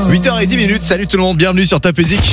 8h10, salut tout le monde, bienvenue sur Top Music.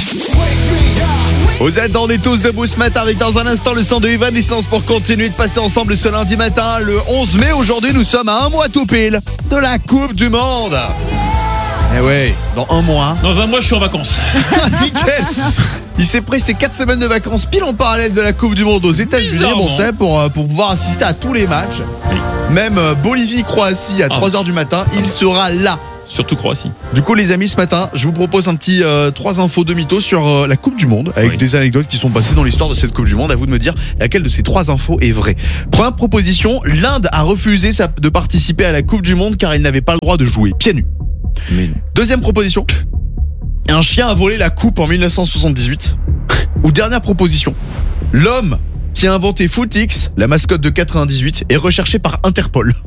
Vous attendez tous debout ce matin avec dans un instant le son de Evanescence pour continuer de passer ensemble ce lundi matin, le 11 mai. Aujourd'hui, nous sommes à un mois tout pile de la Coupe du Monde. Eh ouais, dans un mois. Dans un mois, je suis en vacances. Nickel. Il s'est pris ses 4 semaines de vacances pile en parallèle de la Coupe du Monde aux États-Unis. Bon, c'est pour pouvoir assister à tous les matchs. Oui. Même Bolivie-Croatie à 3h du matin, il sera là. Surtout Croatie. Du coup les amis, ce matin je vous propose un petit 3 infos de mythos sur la Coupe du Monde avec des anecdotes qui sont passées dans l'histoire de cette Coupe du Monde. À vous de me dire laquelle de ces 3 infos est vraie. Première proposition, l'Inde a refusé de participer à la Coupe du Monde car il n'avait pas le droit de jouer pieds nus. Mais non. Deuxième proposition, un chien a volé la coupe en 1978. Ou dernière proposition, l'homme qui a inventé Footix, la mascotte de 98, est recherché par Interpol.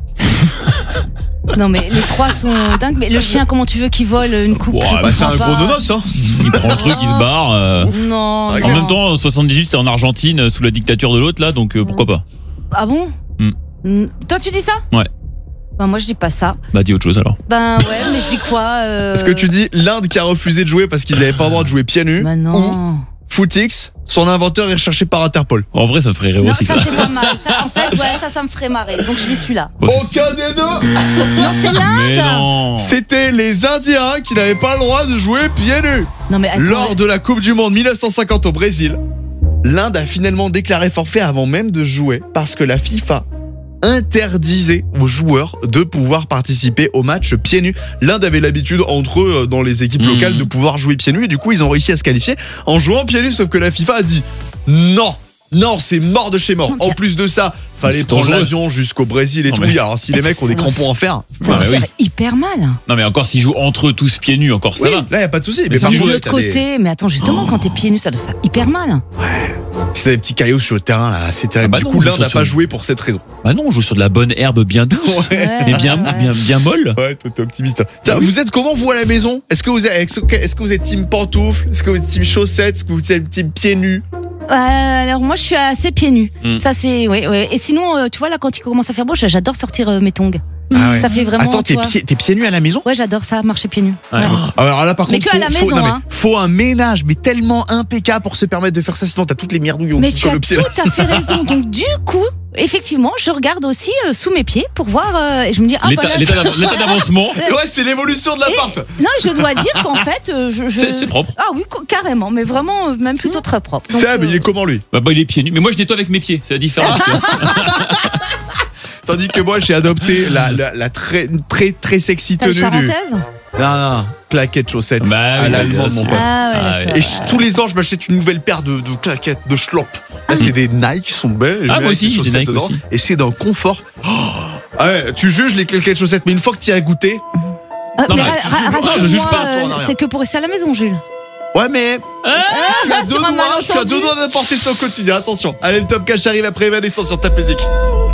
Non mais les 3 sont dingues. Mais le chien, comment tu veux qu'il vole une coupe? Ouais, Je bah, C'est un comprends gros pas. nonos hein. Il prend le truc, il se barre. Non. En En même temps, 78, c'était en Argentine, sous la dictature de l'autre, là, donc pourquoi pas. Ah bon? Toi tu dis ça? Ouais. Ben moi je dis pas ça. Bah, dis autre chose alors. Ben ouais, mais je dis quoi Est-ce que tu dis l'Inde qui a refusé de jouer parce qu'ils n'avaient pas le droit de jouer pieds nus? Ben non. Footix, son inventeur est recherché par Interpol. En vrai, ça me ferait rire Non, aussi. ça c'est pas mal. Ça, en fait, ouais, ça me ferait marrer. Donc je dis celui-là. Bon, c'est- Aucun des deux. Non, c'est Mais l'Inde. non. C'était les Indiens qui n'avaient pas le droit de jouer pieds nus. Non mais attends. Lors de la Coupe du Monde 1950 au Brésil, l'Inde a finalement déclaré forfait avant même de jouer parce que la FIFA interdisait aux joueurs de pouvoir participer au match pieds nus. L'Inde avait l'habitude entre eux dans les équipes locales de pouvoir jouer pieds nus et du coup ils ont réussi à se qualifier en jouant pieds nus, sauf que la FIFA a dit non, c'est mort de chez mort. En plus de ça, fallait C'est prendre dangereux. l'avion jusqu'au Brésil et Non, tout. mais- Alors si les mecs ont des crampons à faire, Ça va bah faire oui. hyper mal. Non, mais encore s'ils jouent entre eux tous pieds nus, encore ça oui, va. là y a pas de souci. Mais Mais c'est par du contre, De si l'autre t'as des- côté, mais attends, justement, quand t'es pieds nus, ça doit faire hyper mal. si t'as des petits cailloux sur le terrain là, c'est terrible. Ah bah Du non, coup, je l'Inde n'a suis pas sûr. joué pour cette raison. Bah non, on joue sur de la bonne herbe bien douce. Ouais. Mais bien molle. Ouais, toi t'es optimiste. Tiens, vous êtes comment vous à la maison? Est-ce que vous êtes team pantoufles? Est-ce que vous êtes team chaussettes? Est-ce que vous êtes team pieds nus? Alors moi je suis assez pieds nus. Ça c'est ouais. Et sinon tu vois là quand il commence à faire beau, j'adore sortir mes tongs. Ah ouais. Ça fait vraiment. Attends, tu vois. t'es pieds nus à la maison? Ouais, j'adore ça, marcher pieds nus. Ouais. Ouais. Alors là par Mais contre, que à la maison, hein. faut un ménage, mais tellement impeccable pour se permettre de faire ça, sinon t'as toutes les merdouilles au Mais qui tu collent as au pied. tout à fait raison. Donc du coup, effectivement, je regarde aussi sous mes pieds pour voir et je me dis L'état l'état d'avancement, Ouais, c'est l'évolution de l'appart. non, je dois dire qu'en fait, c'est propre. Ah oui, carrément, mais vraiment, même plutôt très propre. Donc, Seb, il est comment lui? Bah, il est pieds nus. Mais moi, je nettoie avec mes pieds. C'est la différence. tu vois. Tandis que moi j'ai adopté la très sexy t'as une tenue du. charentaise? Non, claquettes chaussettes Bah oui, à l'allemande mon bien pote. sûr. Ah ouais, Ah, d'accord. Et tous les ans, je m'achète une nouvelle paire de claquettes, de schlop. Là, c'est des Nike qui sont belles. Ah, moi aussi, j'ai des Nike aussi. Et c'est d'un confort. Oh ah ouais, tu juges les claquettes chaussettes, mais une fois que tu y as goûté. Non, Mais mais rassure-moi, je juge pas, toi, en arrière. c'est que pour rester à la maison, Jules. Ouais, mais. Je suis à deux sur un doigts malentendu. d'apporter ça au quotidien. Attention. Allez, le Top Cash arrive après Evanescence sur Top Music.